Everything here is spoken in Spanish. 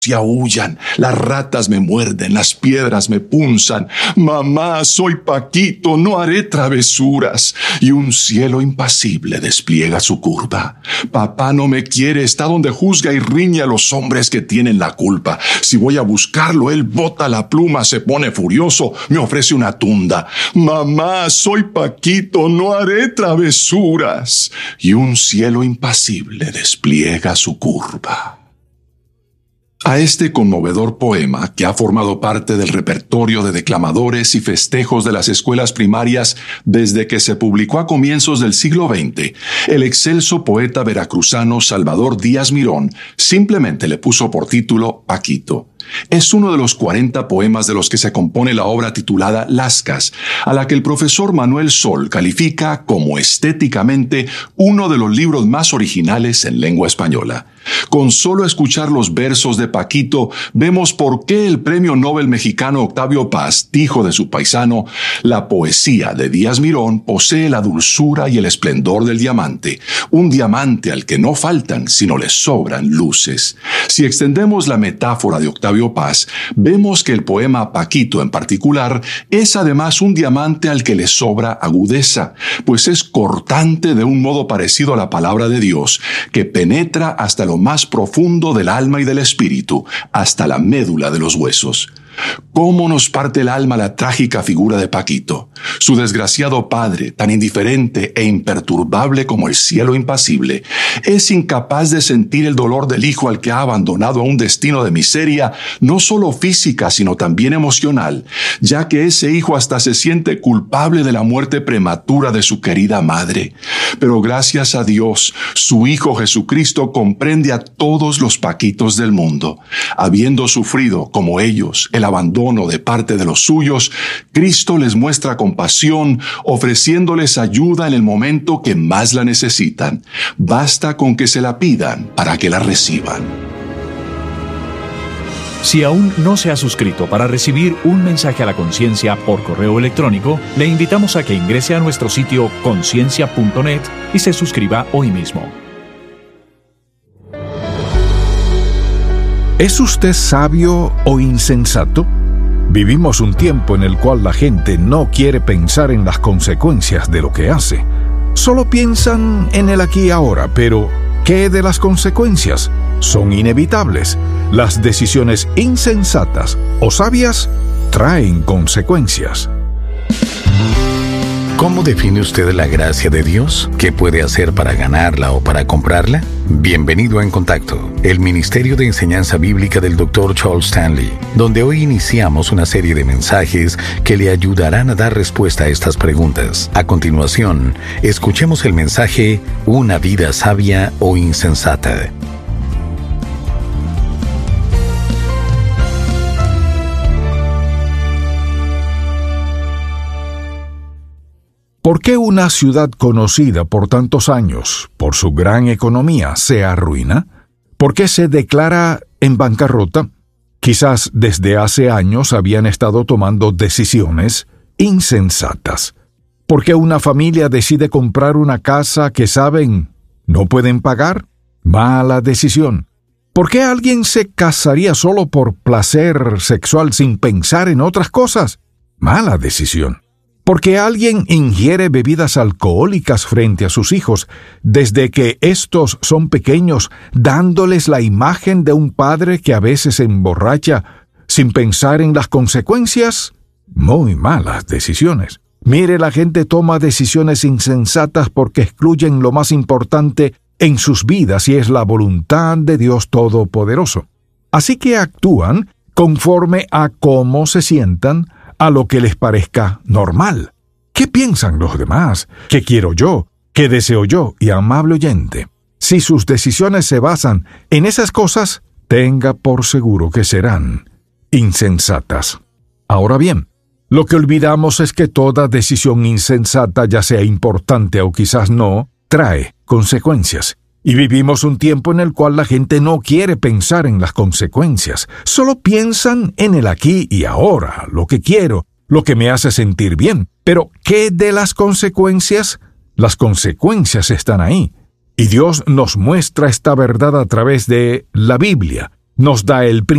y aúllan, las ratas me muerden, las piedras me punzan. Mamá, soy Paquito, no haré travesuras. Y un cielo impasible despliega su curva. Papá no me quiere, está donde juzga y riñe a los hombres que tienen la culpa. Si voy a buscarlo, él bota la pluma, se pone furioso, me ofrece una tunda. Mamá, soy Paquito, no haré travesuras. Y un cielo impasible despliega su curva. A este conmovedor poema, que ha formado parte del repertorio de declamadores y festejos de las escuelas primarias desde que se publicó a comienzos del siglo XX, el excelso poeta veracruzano Salvador Díaz Mirón simplemente le puso por título Paquito. Es uno de los 40 poemas de los que se compone la obra titulada Lascas, a la que el profesor Manuel Sol califica como estéticamente uno de los libros más originales en lengua española. Con solo escuchar los versos de Paquito, vemos por qué el premio Nobel mexicano Octavio Paz dijo de su paisano: la poesía de Díaz Mirón posee la dulzura y el esplendor del diamante, un diamante al que no faltan sino le sobran luces. Si extendemos la metáfora de Octavio Paz, vemos que el poema Paquito en particular es además un diamante al que le sobra agudeza, pues es cortante de un modo parecido a la palabra de Dios, que penetra hasta lo más profundo del alma y del espíritu, hasta la médula de los huesos. ¿Cómo nos parte el alma la trágica figura de Paquito? Su desgraciado padre, tan indiferente e imperturbable como el cielo impasible, es incapaz de sentir el dolor del hijo al que ha abandonado a un destino de miseria, no solo física, sino también emocional, ya que ese hijo hasta se siente culpable de la muerte prematura de su querida madre. Pero gracias a Dios, su Hijo Jesucristo comprende a todos los Paquitos del mundo. Habiendo sufrido, como ellos, el abandono de parte de los suyos, Cristo les muestra compasión, ofreciéndoles ayuda en el momento que más la necesitan. Basta con que se la pidan para que la reciban. Si aún no se ha suscrito para recibir un mensaje a la conciencia por correo electrónico, le invitamos a que ingrese a nuestro sitio conciencia.net y se suscriba hoy mismo. ¿Es usted sabio o insensato? Vivimos un tiempo en el cual la gente no quiere pensar en las consecuencias de lo que hace. Solo piensan en el aquí y ahora, pero ¿qué de las consecuencias? Son inevitables. Las decisiones insensatas o sabias traen consecuencias. ¿Cómo define usted la gracia de Dios? ¿Qué puede hacer para ganarla o para comprarla? Bienvenido a En Contacto, el Ministerio de Enseñanza Bíblica del Dr. Charles Stanley, donde hoy iniciamos una serie de mensajes que le ayudarán a dar respuesta a estas preguntas. A continuación, escuchemos el mensaje Una vida sabia o insensata. ¿Por qué una ciudad conocida por tantos años, por su gran economía, se arruina? ¿Por qué se declara en bancarrota? Quizás desde hace años habían estado tomando decisiones insensatas. ¿Por qué una familia decide comprar una casa que saben no pueden pagar? Mala decisión. ¿Por qué alguien se casaría solo por placer sexual sin pensar en otras cosas? Mala decisión. Porque alguien ingiere bebidas alcohólicas frente a sus hijos desde que estos son pequeños, dándoles la imagen de un padre que a veces se emborracha sin pensar en las consecuencias. Muy malas decisiones. Mire, la gente toma decisiones insensatas porque excluyen lo más importante en sus vidas y es la voluntad de Dios Todopoderoso. Así que actúan conforme a cómo se sientan, a lo que les parezca normal. ¿Qué piensan los demás? ¿Qué quiero yo? ¿Qué deseo yo? Y amable oyente, si sus decisiones se basan en esas cosas, tenga por seguro que serán insensatas. Ahora bien, lo que olvidamos es que toda decisión insensata, ya sea importante o quizás no, trae consecuencias. Y vivimos un tiempo en el cual la gente no quiere pensar en las consecuencias. Solo piensan en el aquí y ahora, lo que quiero, lo que me hace sentir bien. Pero, ¿qué de las consecuencias? Las consecuencias están ahí. Y Dios nos muestra esta verdad a través de la Biblia. nos da el